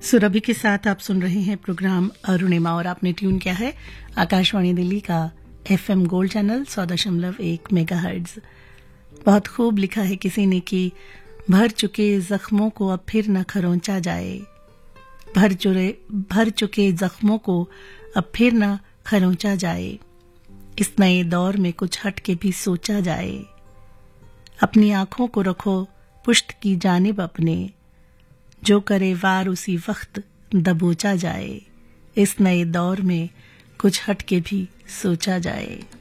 सुरभि के साथ आप सुन रहे हैं प्रोग्राम अरुणिमा और आपने ट्यून किया है आकाशवाणी दिल्ली का FM गोल्ड चैनल 100.1 मेगाहर्ट्ज। बहुत खूब लिखा है किसी ने कि भर चुके जख्मों को अब फिर न खरोंचा जाए, भर चुके जख्मों को अब फिर न खरोंचा जाए, इस नए दौर में कुछ हट के भी सोचा जाए। अपनी आंखों को रखो पुश्त की जानिब अपने, जो करे वार उसी वक्त दबोचा जाए, इस नए दौर में कुछ हट के भी सोचा जाए।